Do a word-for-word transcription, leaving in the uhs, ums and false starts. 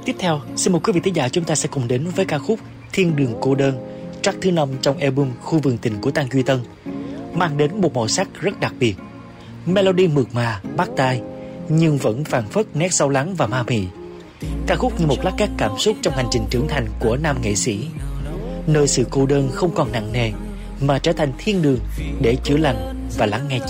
Tiếp theo, xin mời quý vị thính giả chúng ta sẽ cùng đến với ca khúc Thiên Đường Cô Đơn, track thứ năm trong album Khu Vườn Tình của Tăng Duy Tân, mang đến một màu sắc rất đặc biệt. Melody mượt mà, bắt tai, nhưng vẫn phảng phất nét sâu lắng và ma mị. Ca khúc như một lát cắt cảm xúc trong hành trình trưởng thành của nam nghệ sĩ, nơi sự cô đơn không còn nặng nề mà trở thành thiên đường để chữa lành và lắng nghe